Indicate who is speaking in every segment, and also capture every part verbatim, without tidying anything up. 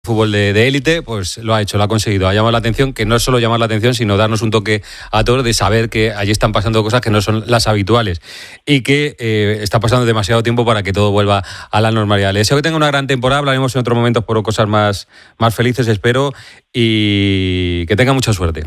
Speaker 1: fútbol de, de élite, pues lo ha hecho, lo ha conseguido. Ha llamado la atención, que no es solo llamar la atención, sino darnos un toque a todos de saber que allí están pasando cosas que no son las habituales y que eh, está pasando demasiado tiempo para que todo vuelva a la normalidad. Le deseo que tenga una gran temporada, hablaremos en otros momentos por cosas más, más felices, espero, y que tenga mucha suerte.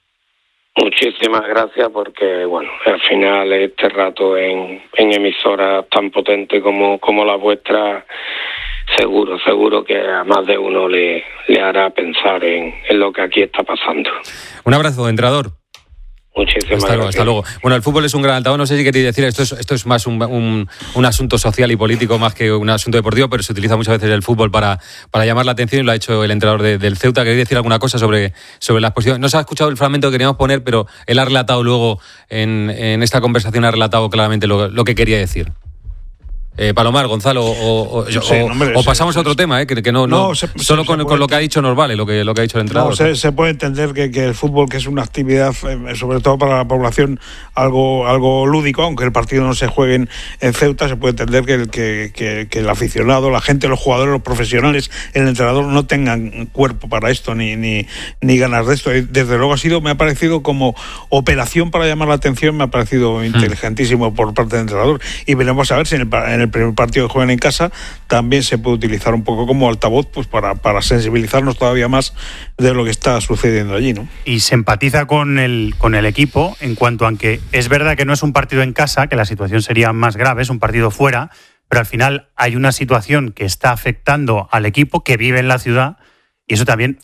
Speaker 2: Muchísimas gracias, porque bueno, al final este rato en, en emisoras tan potentes como, como la vuestra, seguro, seguro que a más de uno le, le hará pensar en, en lo que aquí está pasando.
Speaker 1: Un abrazo, entrenador.
Speaker 2: Muchísimas
Speaker 1: hasta
Speaker 2: gracias.
Speaker 1: Luego, hasta luego. Bueno, el fútbol es un gran altavoz, no sé si queréis decir, esto es, esto es más un, un, un asunto social y político más que un asunto deportivo, pero se utiliza muchas veces el fútbol para, para llamar la atención y lo ha hecho el entrenador de, del Ceuta. ¿Queréis decir alguna cosa sobre, sobre la exposición? No se ha escuchado el fragmento que queríamos poner, pero él ha relatado luego, en, en esta conversación, ha relatado claramente lo, lo que quería decir. Eh, Palomar, Gonzalo, o, o, sí, o, hombre, o pasamos se, a otro tema, eh, que, que no, no, no se, solo se, con, se con lo que ha dicho nos vale lo que, lo que ha dicho el entrenador.
Speaker 3: No, se, se puede entender que, que el fútbol, que es una actividad, sobre todo para la población, algo, algo lúdico, aunque el partido no se juegue en, en Ceuta, se puede entender que el, que, que, que el aficionado, la gente, los jugadores, los profesionales, el entrenador no tengan cuerpo para esto, ni, ni, ni ganas de esto. Desde luego ha sido, me ha parecido como operación para llamar la atención, me ha parecido mm. inteligentísimo por parte del entrenador, y veremos a ver si en el, en el el primer partido que juegan en casa también se puede utilizar un poco como altavoz, pues para, para sensibilizarnos todavía más de lo que está sucediendo allí, ¿no?
Speaker 4: Y se empatiza con el, con el equipo en cuanto a que es verdad que no es un partido en casa, que la situación sería más grave, es un partido fuera, pero al final hay una situación que está afectando al equipo que vive en la ciudad, y eso también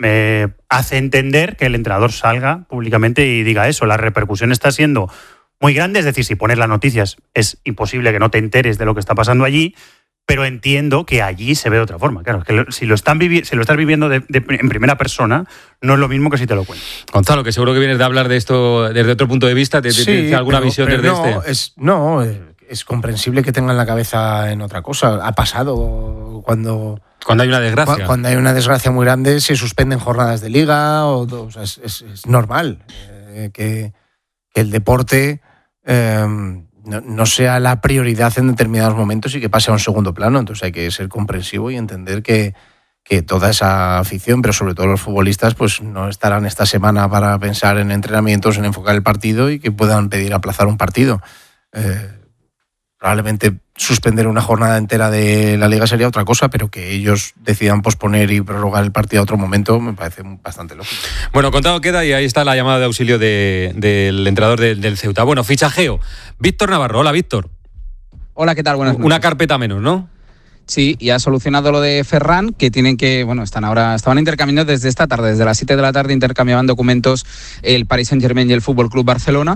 Speaker 4: me hace entender que el entrenador salga públicamente y diga eso. La repercusión está siendo muy grande, es decir, si pones las noticias es imposible que no te enteres de lo que está pasando allí, pero entiendo que allí se ve de otra forma. Claro, que lo, si lo están vivi- si lo estás viviendo de, de, en primera persona, no es lo mismo que si te lo cuento.
Speaker 1: Gonzalo, que seguro que vienes de hablar de esto desde otro punto de vista, ¿te,
Speaker 5: sí,
Speaker 1: te, te alguna
Speaker 5: pero,
Speaker 1: visión
Speaker 5: pero
Speaker 1: desde
Speaker 5: no,
Speaker 1: este?
Speaker 5: Es, no, es comprensible que tengan la cabeza en otra cosa. Ha pasado cuando...
Speaker 1: Cuando hay una desgracia.
Speaker 5: Cuando hay una desgracia muy grande se suspenden jornadas de liga, o, o sea, es, es, es normal eh, que, que el deporte... Eh, no, no sea la prioridad en determinados momentos y que pase a un segundo plano. Entonces hay que ser comprensivo y entender que, que toda esa afición, pero sobre todo los futbolistas, pues no estarán esta semana para pensar en entrenamientos, en enfocar el partido, y que puedan pedir aplazar un partido. Eh, probablemente suspender una jornada entera de la Liga sería otra cosa, pero que ellos decidan posponer y prorrogar el partido a otro momento me parece bastante lógico.
Speaker 1: Bueno, contado queda, y ahí está la llamada de auxilio de, del entrenador de, del Ceuta. Bueno, fichajeo. Víctor Navarro. Hola, Víctor.
Speaker 6: Hola, ¿qué tal? Buenas noches.
Speaker 1: Una carpeta menos, ¿no?
Speaker 6: Sí, y ha solucionado lo de Ferran, que tienen que, bueno, están ahora, estaban intercambiando desde esta tarde, desde las siete de la tarde intercambiaban documentos el Paris Saint-Germain y el Fútbol Club Barcelona,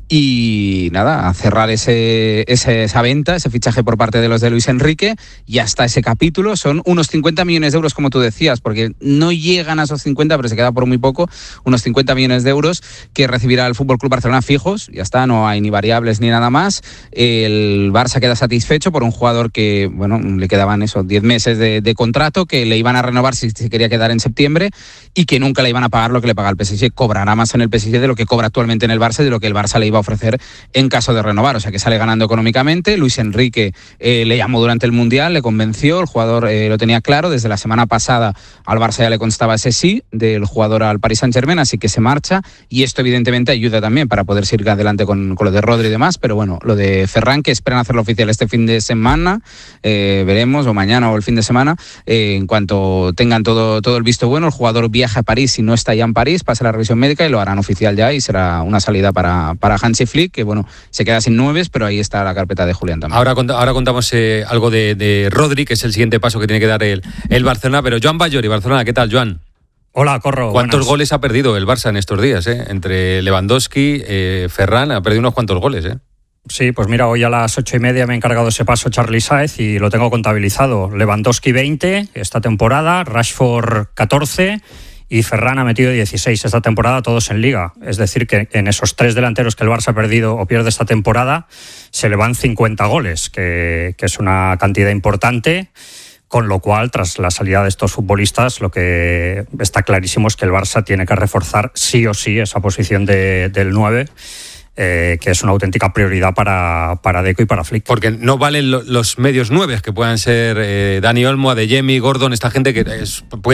Speaker 6: y nada, a cerrar ese, ese, esa venta, ese fichaje por parte de los de Luis Enrique, y hasta ese capítulo son unos cincuenta millones de euros, como tú decías, porque no llegan a esos cincuenta, pero se queda por muy poco, unos cincuenta millones de euros que recibirá el Fútbol Club Barcelona fijos, ya está, no hay ni variables ni nada más. El Barça queda satisfecho por un jugador que, bueno, le queda daban esos diez meses de, de contrato, que le iban a renovar si se quería quedar en septiembre, y que nunca le iban a pagar lo que le paga el P S G. Cobrará más en el P S G de lo que cobra actualmente en el Barça y de lo que el Barça le iba a ofrecer en caso de renovar, o sea que sale ganando económicamente. Luis Enrique eh, le llamó durante el Mundial, le convenció, el jugador eh, lo tenía claro, desde la semana pasada al Barça ya le constaba ese sí del jugador al Paris Saint-Germain, así que se marcha, y esto evidentemente ayuda también para poder seguir adelante con, con lo de Rodri y demás, pero bueno, lo de Ferran, que esperan hacerlo oficial este fin de semana, eh, veremos, o mañana o el fin de semana, eh, en cuanto tengan todo, todo el visto bueno, el jugador viaja a París, si no está ya en París, pasa la revisión médica y lo harán oficial ya, y será una salida para, para Hansi Flick, que bueno, se queda sin nueves, pero ahí está la carpeta de Julián también.
Speaker 1: Ahora, ahora contamos eh, algo de, de Rodri, que es el siguiente paso que tiene que dar el, el Barcelona, pero Joan Ballori, Barcelona, ¿qué tal, Joan?
Speaker 7: Hola, Corro.
Speaker 1: ¿Cuántos
Speaker 7: buenas.
Speaker 1: goles ha perdido el Barça en estos días? Eh? Entre Lewandowski, eh, Ferran, ha perdido unos cuantos goles, ¿eh?
Speaker 7: Sí, pues mira, hoy a las ocho y media me ha encargado ese paso Charly Sáez y lo tengo contabilizado. Lewandowski veinte esta temporada, Rashford catorce y Ferran ha metido dieciséis esta temporada, todos en Liga. Es decir, que en esos tres delanteros que el Barça ha perdido o pierde esta temporada se le van cincuenta goles, que, que es una cantidad importante. Con lo cual, tras la salida de estos futbolistas, lo que está clarísimo es que el Barça tiene que reforzar sí o sí esa posición de, del nueve. Eh, que es una auténtica prioridad para, para Deco y para Flick.
Speaker 1: Porque no valen lo, los medios nueve, que puedan ser eh, Dani Olmo, Adeyemi, Gordon, esta gente que es, pueden